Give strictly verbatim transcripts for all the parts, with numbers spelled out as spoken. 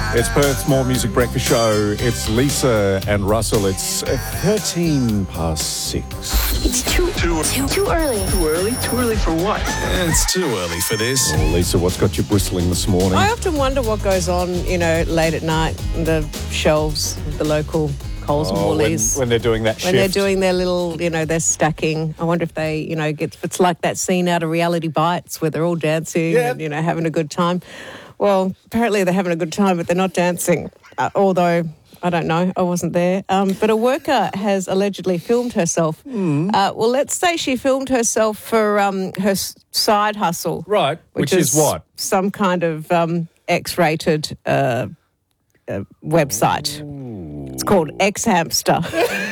It's Perth's More Music Breakfast Show. It's Lisa and Russell. It's uh, thirteen past six. It's too, too, too, too early. Too early? Too early for what? It's too early for this. Well, Lisa, what's got you bristling this morning? I often wonder what goes on, you know, late at night in the shelves of the local Coles and Oh, when, Woolies. when they're doing that When shift. they're doing their little, you know, they're stacking. I wonder if they, you know, get, it's like that scene out of Reality Bites where they're all dancing Yeah. and, you know, having a good time. Well, apparently they're having a good time, but they're not dancing, uh, although I don't know. I wasn't there. Um, but a worker has allegedly filmed herself. Mm. Uh, well, let's say she filmed herself for um, her s- side hustle. Right, which, is, what? Some kind of um, X-rated uh, uh, website. Ooh. It's called X-Hamster.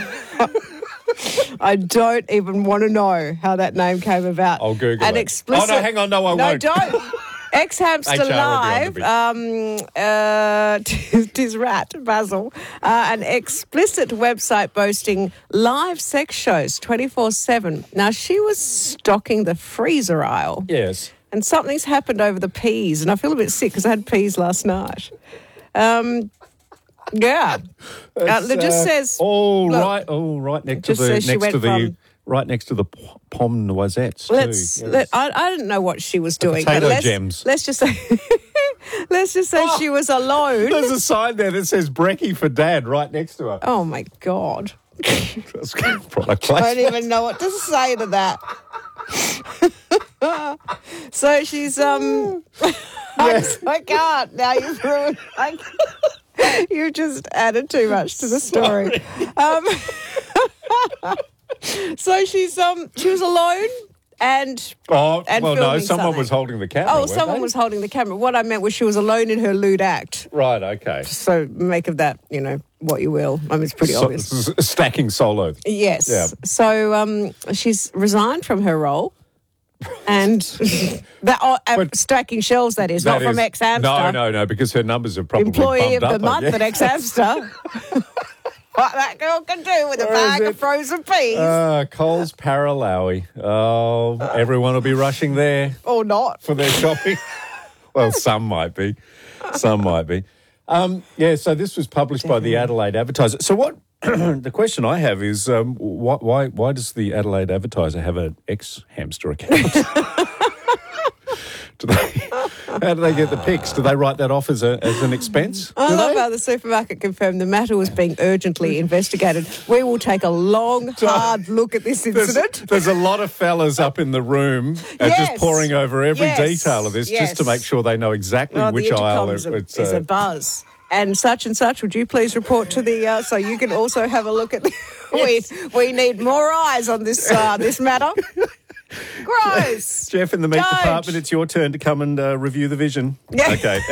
I don't even want to know how that name came about. I'll Google An it. Explicit, oh, no, hang on. No, I no, won't. don't. X-Hamster H R will be on Live, the um, uh, tis rat, Basil, uh, an explicit website boasting live sex shows twenty-four seven. Now, she was stocking the freezer aisle. Yes. And something's happened over the peas, and I feel a bit sick because I had peas last night. Um, yeah. Uh, it just uh, says... Oh, look, right. Oh, right next to just the says she next went to the from- right next to the p- pomme noisettes too. Let's. Yes. Let, I, I didn't know what she was doing. potato but let's, gems. Let's just say. let's just say Oh, she was alone. There's a sign there that says Brekkie for Dad right next to her. Oh my God! That's good product I placement. don't even know what to say to that. So she's um. I, I can't now. You've ruined. I can't. You've just added too much to the story. Um, so she's um she was alone and Oh, and well, no, filming someone something. was holding the camera. oh weren't someone they? was holding the camera. What I meant was she was alone in her lewd act. Right, okay. So make of that, you know, what you will. I mean, it's pretty So- obvious. s- stacking solo. Yes. Yeah. So um, she's resigned from her role. And that oh, uh, But stacking shelves, that is, That not from is- X-Hamster. No, no, no, because her numbers have probably Employee bumped of the up, month yeah. at X-Hamster. What that girl can do with a Where is bag it? of frozen peas. Uh, Coles Paralawi. Oh, everyone will be rushing there or not. for their shopping. Well, some might be. Some might be. Um, yeah, so this was published by the Adelaide Advertiser. So what the question I have is um, why, why why does the Adelaide Advertiser have an X-Hamster account? do they, how do they get the pics? Do they write that off as, a, as an expense? I Do love they? how the supermarket confirmed the matter was being urgently investigated. We will take a long, hard look at this There's, incident. there's a lot of fellas up in the room and just Yes. poring over every Yes. detail of this just to Yes. make sure they know exactly Oh, which the aisle intercom it- is a, it's. is uh, a buzz. And such and such, would you please report to the, uh, so you can also have a look at the, we, we need more eyes on this, uh, this matter. Gross. Jeff, in the meat Don't. department, it's your turn to come and uh, review the vision. Yeah. Okay.